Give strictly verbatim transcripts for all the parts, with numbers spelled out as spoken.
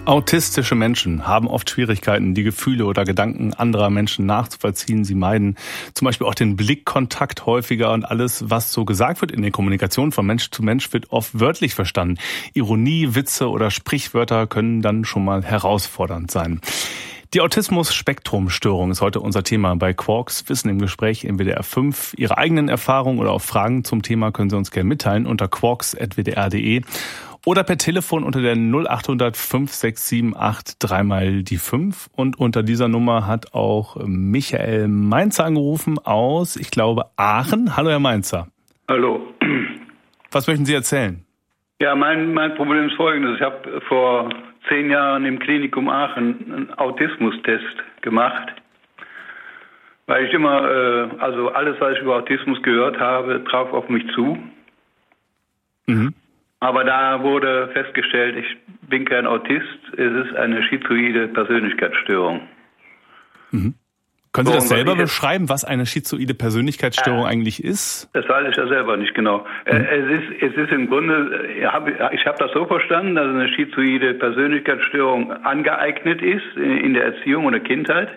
Autistische Menschen haben oft Schwierigkeiten, die Gefühle oder Gedanken anderer Menschen nachzuvollziehen. Sie meiden zum Beispiel auch den Blickkontakt häufiger und alles, was so gesagt wird in der Kommunikation von Mensch zu Mensch, wird oft wörtlich verstanden. Ironie, Witze oder Sprichwörter können dann schon mal herausfordernd sein. Die Autismus-Spektrum-Störung ist heute unser Thema bei Quarks Wissen im Gespräch in W D R fünf. Ihre eigenen Erfahrungen oder auch Fragen zum Thema können Sie uns gerne mitteilen unter quarks at w d r punkt d e oder per Telefon unter der null acht hundert fünf sechs sieben acht drei mal die fünf. Und unter dieser Nummer hat auch Michael Mainzer angerufen aus, ich glaube, Aachen. Hallo, Herr Mainzer. Hallo. Was möchten Sie erzählen? Ja, mein, mein Problem ist folgendes. Ich habe vor zehn Jahren im Klinikum Aachen einen Autismustest gemacht, weil ich immer, äh, also alles, was ich über Autismus gehört habe, traf auf mich zu. Mhm. Aber da wurde festgestellt, ich bin kein Autist, es ist eine schizoide Persönlichkeitsstörung. Mhm. Können Sie das selber beschreiben, was eine schizoide Persönlichkeitsstörung äh, eigentlich ist? Das weiß ich ja selber nicht genau. Mhm. Es ist, es ist im Grunde, ich habe ich hab das so verstanden, dass eine schizoide Persönlichkeitsstörung angeeignet ist in der Erziehung oder Kindheit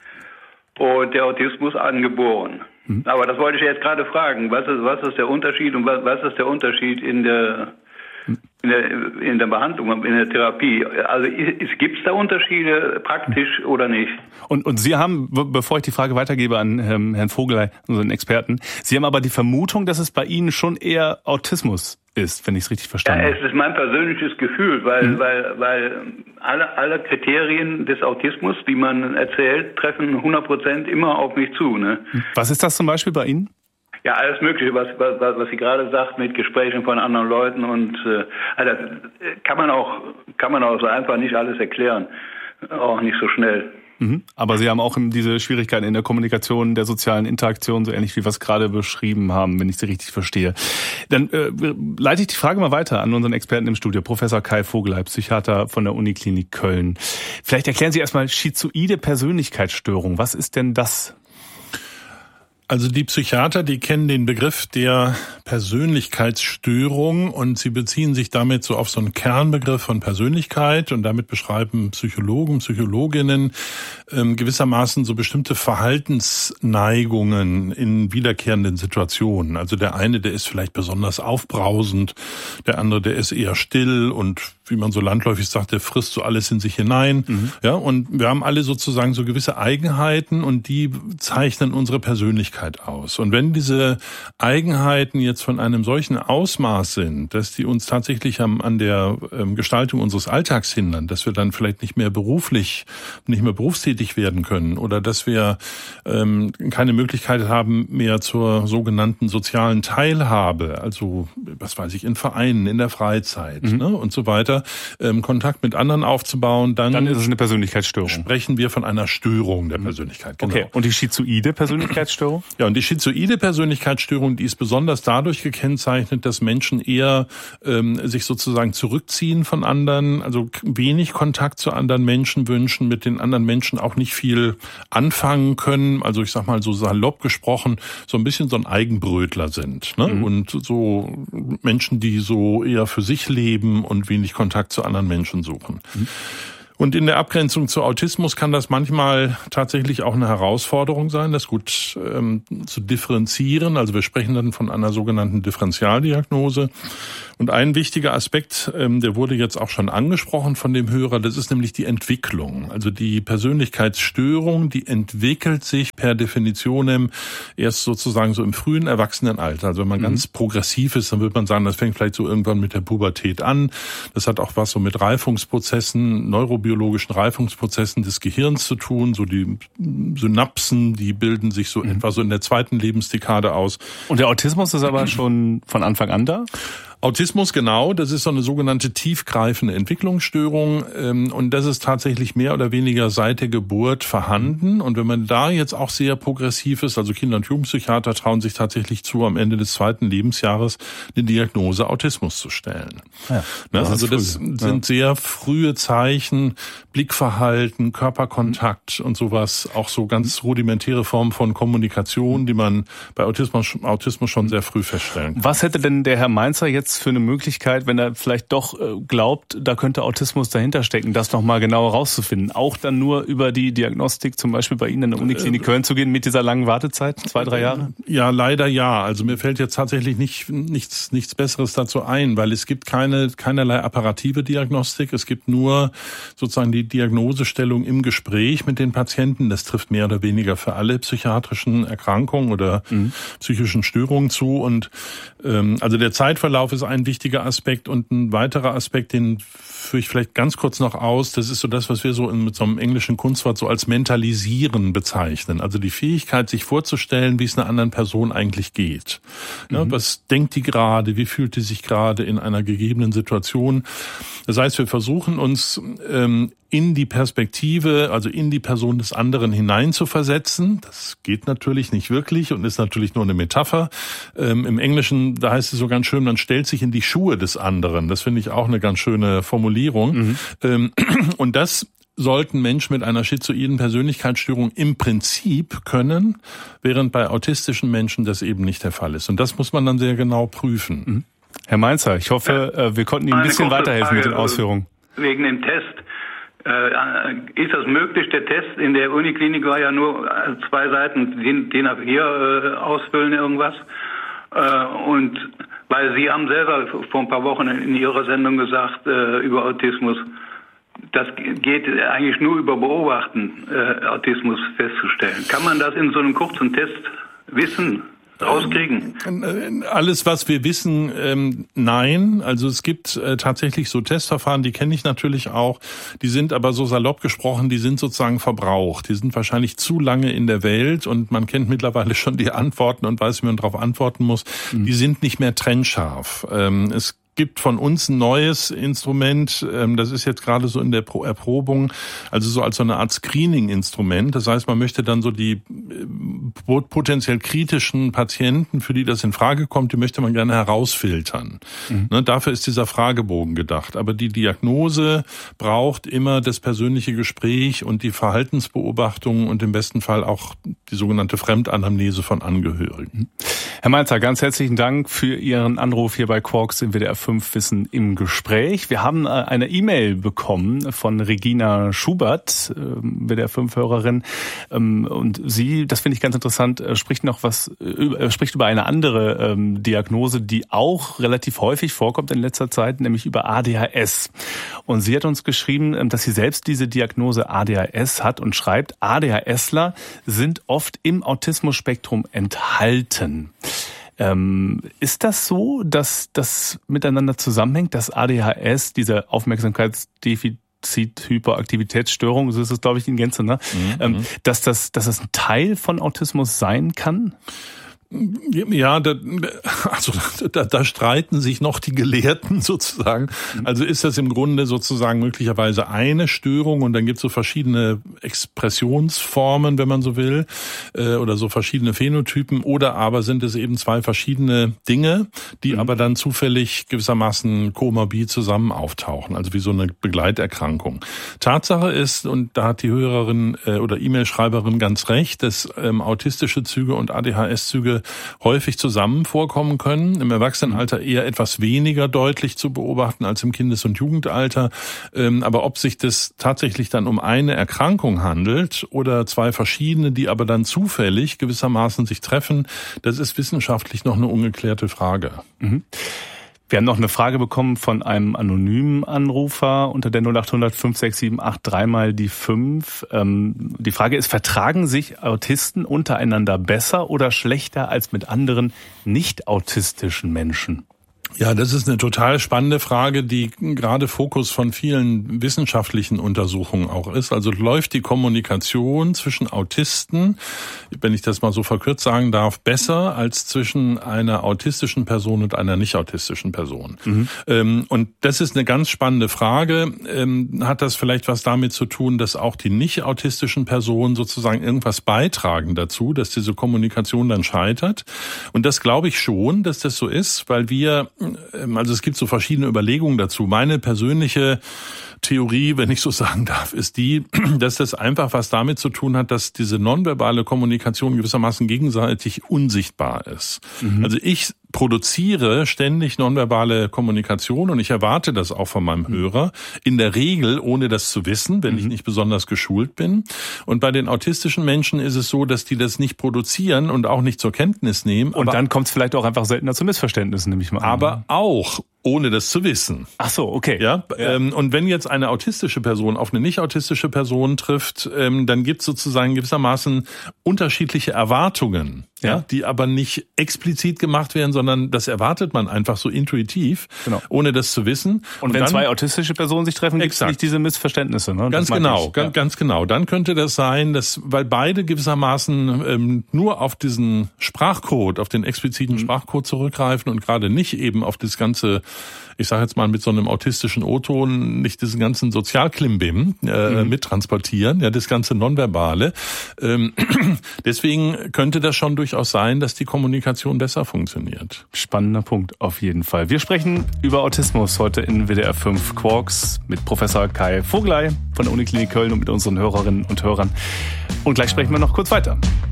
und der Autismus angeboren. Mhm. Aber das wollte ich jetzt gerade fragen. Was ist, was ist der Unterschied und was, was ist der Unterschied in der In der, in der Behandlung, in der Therapie. Also gibt es da Unterschiede praktisch oder nicht? Und, und Sie haben, bevor ich die Frage weitergebe an ähm, Herrn Vogeley, unseren Experten, Sie haben aber die Vermutung, dass es bei Ihnen schon eher Autismus ist, wenn ich es richtig verstanden habe. Ja, es ist mein persönliches Gefühl, weil, mhm. weil, weil alle, alle Kriterien des Autismus, die man erzählt, treffen hundert Prozent immer auf mich zu. Ne? Was ist das zum Beispiel bei Ihnen? Ja, alles Mögliche, was, was, was Sie gerade sagt, mit Gesprächen von anderen Leuten und äh, also kann man auch kann man auch so einfach nicht alles erklären, auch nicht so schnell. Mhm. Aber Sie haben auch diese Schwierigkeiten in der Kommunikation, der sozialen Interaktion, so ähnlich wie wir es gerade beschrieben haben, wenn ich Sie richtig verstehe. Dann äh, leite ich die Frage mal weiter an unseren Experten im Studio, Professor Kai Vogeley, Psychiater von der Uniklinik Köln. Vielleicht erklären Sie erstmal schizoide Persönlichkeitsstörung. Was ist denn das? Also die Psychiater, die kennen den Begriff der Persönlichkeitsstörung und sie beziehen sich damit so auf so einen Kernbegriff von Persönlichkeit und damit beschreiben Psychologen, Psychologinnen ähm, gewissermaßen so bestimmte Verhaltensneigungen in wiederkehrenden Situationen. Also der eine, der ist vielleicht besonders aufbrausend, der andere, der ist eher still und wie man so landläufig sagt, der frisst so alles in sich hinein. Mhm. Ja, und wir haben alle sozusagen so gewisse Eigenheiten und die zeichnen unsere Persönlichkeit aus. Und wenn diese Eigenheiten jetzt von einem solchen Ausmaß sind, dass die uns tatsächlich am, an der ähm, Gestaltung unseres Alltags hindern, dass wir dann vielleicht nicht mehr beruflich, nicht mehr berufstätig werden können oder dass wir ähm, keine Möglichkeit haben mehr zur sogenannten sozialen Teilhabe, also was weiß ich, in Vereinen, in der Freizeit, mhm. ne, und so weiter, ähm, Kontakt mit anderen aufzubauen, dann, dann ist es eine Persönlichkeitsstörung. Sprechen wir von einer Störung der Persönlichkeit. Genau. Okay, und die schizoide Persönlichkeitsstörung? Ja, und die schizoide Persönlichkeitsstörung, die ist besonders dadurch gekennzeichnet, dass Menschen eher ähm, sich sozusagen zurückziehen von anderen, also wenig Kontakt zu anderen Menschen wünschen, mit den anderen Menschen auch nicht viel anfangen können, also ich sag mal so salopp gesprochen, so ein bisschen so ein Eigenbrötler sind, ne? Mhm. Und so Menschen, die so eher für sich leben und wenig Kontakt zu anderen Menschen suchen. Mhm. Und in der Abgrenzung zu Autismus kann das manchmal tatsächlich auch eine Herausforderung sein, das gut ähm, zu differenzieren. Also wir sprechen dann von einer sogenannten Differentialdiagnose. Und ein wichtiger Aspekt, ähm, der wurde jetzt auch schon angesprochen von dem Hörer, das ist nämlich die Entwicklung. Also die Persönlichkeitsstörung, die entwickelt sich per Definition erst sozusagen so im frühen Erwachsenenalter. Also wenn man mhm. ganz progressiv ist, dann würde man sagen, das fängt vielleicht so irgendwann mit der Pubertät an. Das hat auch was so mit Reifungsprozessen, neurobiologischen Reifungsprozessen des Gehirns zu tun. So die Synapsen, die bilden sich so mhm. etwa so in der zweiten Lebensdekade aus. Und der Autismus ist aber schon von Anfang an da? Autismus, genau, das ist so eine sogenannte tiefgreifende Entwicklungsstörung und das ist tatsächlich mehr oder weniger seit der Geburt vorhanden. Und wenn man da jetzt auch sehr progressiv ist, also Kinder- und Jugendpsychiater trauen sich tatsächlich zu, am Ende des zweiten Lebensjahres eine Diagnose Autismus zu stellen. Ja, das also das früh. sind ja. sehr frühe Zeichen, Blickverhalten, Körperkontakt und sowas, auch so ganz rudimentäre Formen von Kommunikation, die man bei Autismus, Autismus schon sehr früh feststellen kann. Was hätte denn der Herr Mainzer jetzt jetzt für eine Möglichkeit, wenn er vielleicht doch glaubt, da könnte Autismus dahinter stecken, das nochmal genauer rauszufinden? Auch dann nur über die Diagnostik, zum Beispiel bei Ihnen in der Uniklinik Köln zu gehen mit dieser langen Wartezeit, zwei, drei Jahre? Ja, leider ja. Also mir fällt jetzt tatsächlich nicht, nichts, nichts Besseres dazu ein, weil es gibt keine, keinerlei apparative Diagnostik. Es gibt nur sozusagen die Diagnosestellung im Gespräch mit den Patienten. Das trifft mehr oder weniger für alle psychiatrischen Erkrankungen oder mhm. psychischen Störungen zu. Und ähm, also der Zeitverlauf ist ein wichtiger Aspekt, und ein weiterer Aspekt, den führe ich vielleicht ganz kurz noch aus. Das ist so das, was wir so in, mit so einem englischen Kunstwort so als Mentalisieren bezeichnen. Also die Fähigkeit, sich vorzustellen, wie es einer anderen Person eigentlich geht. Ja, mhm. Was denkt die gerade? Wie fühlt die sich gerade in einer gegebenen Situation? Das heißt, wir versuchen uns ähm, in die Perspektive, also in die Person des anderen hineinzuversetzen. Das geht natürlich nicht wirklich und ist natürlich nur eine Metapher. Ähm, Im Englischen, da heißt es so ganz schön, man stellt sich in die Schuhe des anderen. Das finde ich auch eine ganz schöne Formulierung. Mhm. Ähm, und das sollten Menschen mit einer schizoiden Persönlichkeitsstörung im Prinzip können, während bei autistischen Menschen das eben nicht der Fall ist. Und das muss man dann sehr genau prüfen. Mhm. Herr Mainzer, ich hoffe, ja. wir konnten Ihnen ein bisschen weiterhelfen Frage mit den Ausführungen. Wegen dem Test. Äh, ist das möglich? Der Test in der Uniklinik war ja nur zwei Seiten, D I N A vier äh, ausfüllen irgendwas. Äh, und weil Sie haben selber vor ein paar Wochen in Ihrer Sendung gesagt äh, über Autismus, das geht eigentlich nur über Beobachten, äh, Autismus festzustellen. Kann man das in so einem kurzen Test wissen? Rauskriegen? Alles, was wir wissen, ähm, nein. Also es gibt äh, tatsächlich so Testverfahren, die kenne ich natürlich auch. Die sind aber so salopp gesprochen, die sind sozusagen verbraucht. Die sind wahrscheinlich zu lange in der Welt und man kennt mittlerweile schon die Antworten und weiß, wie man darauf antworten muss. Mhm. Die sind nicht mehr trennscharf. Ähm, es gibt von uns ein neues Instrument, das ist jetzt gerade so in der Erprobung, also so als so eine Art Screening-Instrument. Das heißt, man möchte dann so die potenziell kritischen Patienten, für die das in Frage kommt, die möchte man gerne herausfiltern. Mhm. Ne, dafür ist dieser Fragebogen gedacht. Aber die Diagnose braucht immer das persönliche Gespräch und die Verhaltensbeobachtung und im besten Fall auch die sogenannte Fremdanamnese von Angehörigen. Herr Mainzer, ganz herzlichen Dank für Ihren Anruf hier bei Quarks im W D R fünf Wissen im Gespräch. Wir haben eine E-Mail bekommen von Regina Schubert, W D R fünf Hörerin, und sie, das finde ich ganz interessant, spricht noch was, spricht über eine andere Diagnose, die auch relativ häufig vorkommt in letzter Zeit, nämlich über A D H S. Und sie hat uns geschrieben, dass sie selbst diese Diagnose A D H S hat und schreibt, ADHSler sind oft im Autismus-Spektrum enthalten. Ähm, ist das so, dass das miteinander zusammenhängt, dass A D H S, diese Aufmerksamkeitsdefizit-Hyperaktivitätsstörung, so ist es, glaube ich, in Gänze, ne? Mhm. Ähm, dass das, dass das ein Teil von Autismus sein kann? Ja, da, also da, da streiten sich noch die Gelehrten sozusagen. Also ist das im Grunde sozusagen möglicherweise eine Störung und dann gibt es so verschiedene Expressionsformen, wenn man so will, äh, oder so verschiedene Phänotypen, oder aber sind es eben zwei verschiedene Dinge, die mhm. aber dann zufällig gewissermaßen komorbid zusammen auftauchen, also wie so eine Begleiterkrankung. Tatsache ist, und da hat die Hörerin äh, oder E-Mail-Schreiberin ganz recht, dass ähm, autistische Züge und A D H S-Züge häufig zusammen vorkommen können, im Erwachsenenalter eher etwas weniger deutlich zu beobachten als im Kindes- und Jugendalter. Aber ob sich das tatsächlich dann um eine Erkrankung handelt oder zwei verschiedene, die aber dann zufällig gewissermaßen sich treffen, das ist wissenschaftlich noch eine ungeklärte Frage. Mhm. Wir haben noch eine Frage bekommen von einem anonymen Anrufer unter der null acht hundert fünf sechs sieben acht dreimal die fünf. Ähm, die Frage ist, vertragen sich Autisten untereinander besser oder schlechter als mit anderen nicht autistischen Menschen? Ja, das ist eine total spannende Frage, die gerade Fokus von vielen wissenschaftlichen Untersuchungen auch ist. Also läuft die Kommunikation zwischen Autisten, wenn ich das mal so verkürzt sagen darf, besser als zwischen einer autistischen Person und einer nicht autistischen Person? Mhm. Und das ist eine ganz spannende Frage. Hat das vielleicht was damit zu tun, dass auch die nicht autistischen Personen sozusagen irgendwas beitragen dazu, dass diese Kommunikation dann scheitert? Und das glaube ich schon, dass das so ist, weil wir Also es gibt so verschiedene Überlegungen dazu. Meine persönliche Theorie, wenn ich so sagen darf, ist die, dass das einfach was damit zu tun hat, dass diese nonverbale Kommunikation gewissermaßen gegenseitig unsichtbar ist. Mhm. Also ich produziere ständig nonverbale Kommunikation und ich erwarte das auch von meinem Hörer, in der Regel ohne das zu wissen, wenn mhm. ich nicht besonders geschult bin. Und bei den autistischen Menschen ist es so, dass die das nicht produzieren und auch nicht zur Kenntnis nehmen. Und dann kommt es vielleicht auch einfach seltener zu Missverständnissen, nehme ich mal an. Aber auch ohne das zu wissen. Ach so, okay. Ja, ja. Ähm, und wenn jetzt eine autistische Person auf eine nicht autistische Person trifft, ähm, dann gibt es sozusagen gewissermaßen unterschiedliche Erwartungen, ja. ja, die aber nicht explizit gemacht werden, sondern das erwartet man einfach so intuitiv, genau. ohne das zu wissen. Und, und wenn dann, zwei autistische Personen sich treffen, gibt es nicht diese Missverständnisse. Ne? Ganz genau, ich, ganz, ja. ganz genau. Dann könnte das sein, dass, weil beide gewissermaßen ähm, nur auf diesen Sprachcode, auf den expliziten mhm. Sprachcode zurückgreifen und gerade nicht eben auf das ganze, ich sage jetzt mal mit so einem autistischen O-Ton, nicht diesen ganzen Sozialklimbim äh, mhm. mittransportieren, ja, das ganze Nonverbale. Ähm, deswegen könnte das schon durchaus sein, dass die Kommunikation besser funktioniert. Spannender Punkt, auf jeden Fall. Wir sprechen über Autismus heute in W D R fünf Quarks mit Professor Kai Vogeley von der Uniklinik Köln und mit unseren Hörerinnen und Hörern. Und gleich sprechen wir noch kurz weiter.